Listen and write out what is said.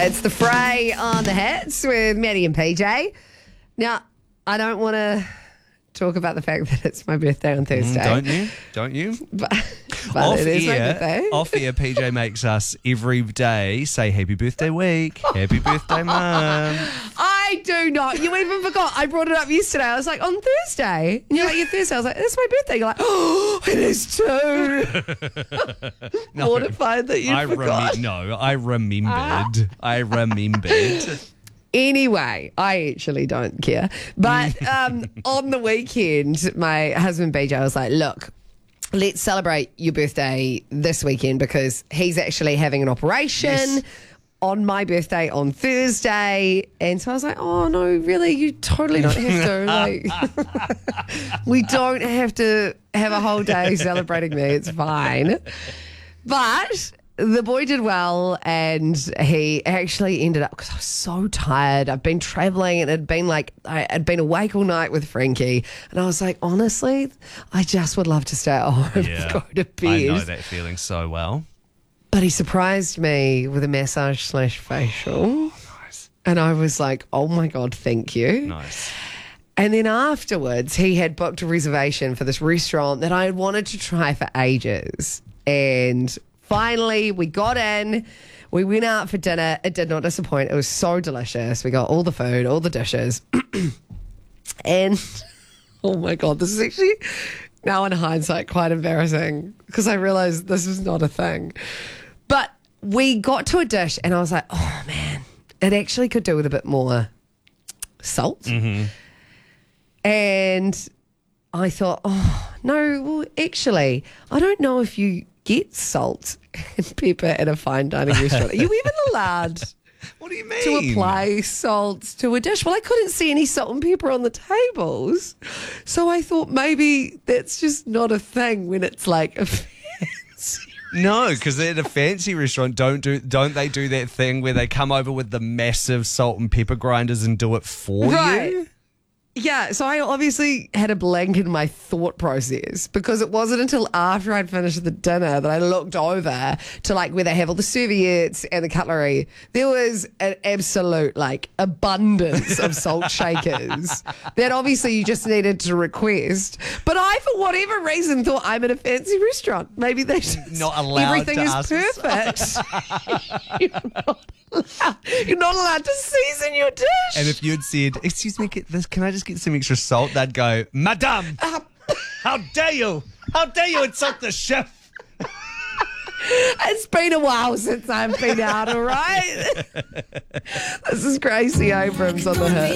It's the Fray on the Hits with Maddie and PJ. Now, I don't want to talk about the fact that it's my birthday on Thursday. Don't you? But Off it is my air, birthday. off air, PJ makes us every day say happy birthday week, happy birthday mum. I do not. You even forgot. I brought it up yesterday. I was like, on Thursday. And you're like, yeah, Thursday. I was like, it's my birthday. You're like, oh, it is too. No, Mortified that you forgot. I remembered. I remembered. Anyway, I actually don't care. But on the weekend, my husband BJ was like, look, let's celebrate your birthday this weekend because he's actually having an operation. Yes. On my birthday on Thursday. And so I was like, oh, no, really? You totally don't have to. Like, we don't have to have a whole day celebrating me. It's fine. But the boy did well, and he actually ended up, because I was so tired. I've been traveling, and I'd been awake all night with Frankie. And I was like, honestly, I just would love to stay at home and go to bed. I know that feeling so well. But he surprised me with a massage/facial. Nice. And I was like, oh my God, thank you. Nice. And then afterwards, he had booked a reservation for this restaurant that I had wanted to try for ages. And finally, we got in. We went out for dinner. It did not disappoint. It was so delicious. We got all the food, all the dishes. And, oh my God, this is actually, now in hindsight, quite embarrassing because I realized this was not a thing. But we got to a dish and I was like, oh man, it actually could do with a bit more salt. Mm-hmm. And I thought, oh, no, well, actually, I don't know if you get salt and pepper at a fine dining restaurant. Are you even allowed What do you mean? to apply salt to a dish? Well, I couldn't see any salt and pepper on the tables. So I thought maybe that's just not a thing when it's like a fancy. No, because at a fancy restaurant, don't they do that thing where they come over with the massive salt and pepper grinders and do it for you? Yeah, so I obviously had a blank in my thought process because it wasn't until after I'd finished the dinner that I looked over to like where they have all the serviettes and the cutlery. There was an absolute like abundance of salt shakers that obviously you just needed to request. But I, for whatever reason, thought I'm at a fancy restaurant. Maybe they just Not allowed everything to is ask perfect. You're not allowed to season your dish. And if you had said, excuse me, can I just get some extra salt? They'd go, Madame, how dare you? How dare you insult the chef? It's been a while since I've been out, all right? This is Gracie Abrams on the Hit.